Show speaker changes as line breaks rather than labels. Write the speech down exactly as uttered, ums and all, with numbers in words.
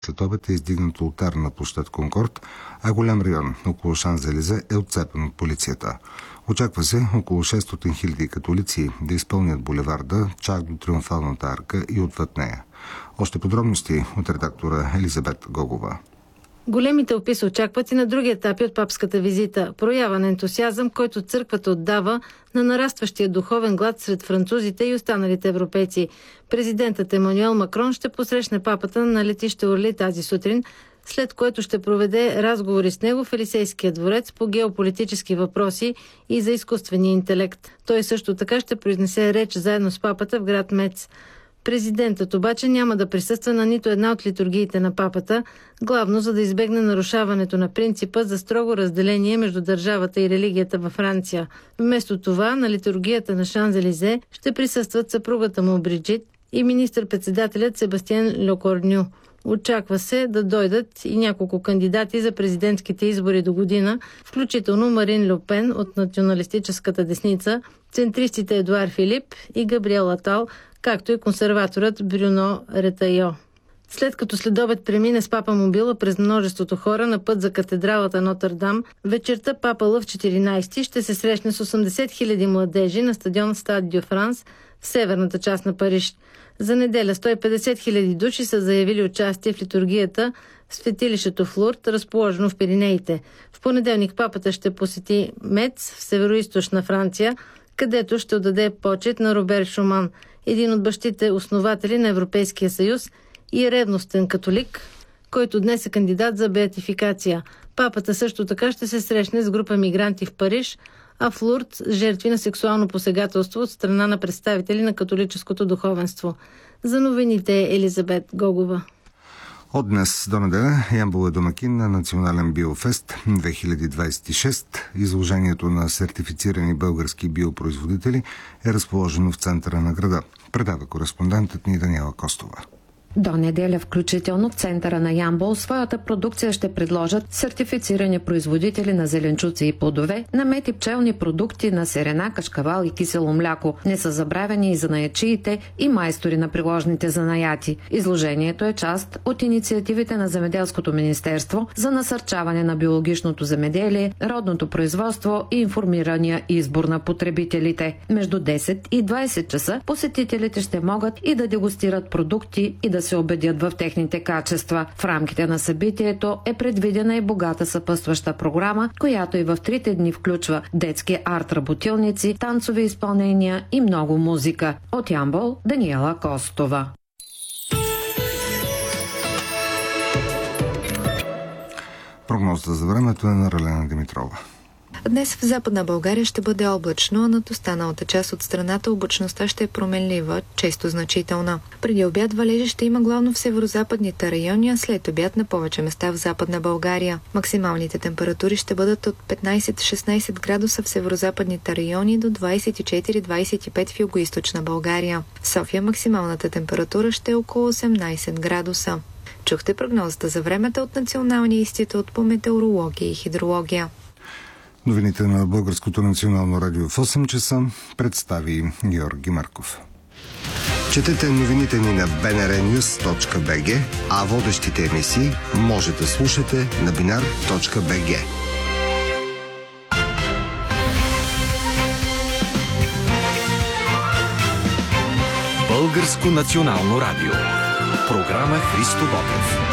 След обед е издигнат олтар на площад Конкорд, а голям район около Шанзелизе е отцепен от полицията. Очаква се около шестстотин хиляди католици да изпълнят булеварда чак до Триумфалната арка и отвъд нея. Още подробности от редактора Елизабет Гогова.
Големи тълпи се очакват и на други етапи от папската визита. Проява на ентусиазъм, който църквата отдава на нарастващия духовен глад сред французите и останалите европейци. Президентът Емануел Макрон ще посрещне папата на летище Орли тази сутрин, след което ще проведе разговори с него в Елисейския дворец по геополитически въпроси и за изкуствения интелект. Той също така ще произнесе реч заедно с папата в град Мец. Президентът обаче няма да присъства на нито една от литургиите на папата, главно за да избегне нарушаването на принципа за строго разделение между държавата и религията във Франция. Вместо това на литургията на Шанзелизе ще присъстват съпругата му Бриджит и министър-председателят Себастиен Лекорню. Очаква се да дойдат и няколко кандидати за президентските избори до година, включително Марин Ле Пен от националистическата десница, центристите Едуар Филип и Габриел Атал, както и консерваторът Брюно Ретайо. След като следобед премине с папа мобила през множеството хора на път за катедралата Нотърдам, вечерта папа Лъв четиринайсети ще се срещне с осемдесет хиляди младежи на стадион Стад дю Франс в северната част на Париж. За неделя сто и петдесет хиляди души са заявили участие в литургията в светилището в Лурд, разположено в Пиринеите. В понеделник папата ще посети Мец в североизточна Франция, където ще отдаде почет на Робер Шуман, един от бащите основатели на Европейския съюз и ревностен католик, който днес е кандидат за беатификация. Папата също така ще се срещне с група мигранти в Париж, а в Лурд жертви на сексуално посегателство от страна на представители на католическото духовенство. За новините е Елизабет Гогова.
От днес до неделя Ямбол е домакин на Национален биофест две хиляди двадесет и шест. Изложението на сертифицирани български биопроизводители е разположено в центъра на града. Предава кореспондентът ни Даниела Костова.
До неделя включително в центъра на Ямбол своята продукция ще предложат сертифицирани производители на зеленчуци и плодове, на мед и пчелни продукти, на сирена, кашкавал и кисело мляко. Не са забравени и занаятчиите и майстори на приложните занаяти. Изложението е част от инициативите на Земеделското министерство за насърчаване на биологичното земеделие, родното производство и информирания избор на потребителите. Между десет и двадесет часа посетителите ще могат и да дегустират продукти и да се убедят в техните качества. В рамките на събитието е предвидена и богата съпътстваща програма, която и в трите дни включва детски арт-работилници, танцови изпълнения и много музика. От Ямбол, Даниела Костова.
Прогнозата за времето е на Ралена Димитрова.
Днес в Западна България ще бъде облачно, а над останалата част от страната облачността ще е променлива, често значителна. Преди обяд валежи ще има главно в северо-западните райони, а след обяд на повече места в Западна България. Максималните температури ще бъдат от петнайсет-шестнайсет градуса в северо-западните райони до двадесет и четири до двадесет и пет в югоизточна България. В София максималната температура ще е около осемнайсет градуса. Чухте прогнозата за времето от Националния институт по метеорология и хидрология.
Новините на Българското национално радио в осем часа представи Георги Марков. Четете новините ни на би ен ар нюз точка би джи, а водещите емисии може да слушате на бинар точка би джи.
Българско национално радио. Програма Христо Ботев.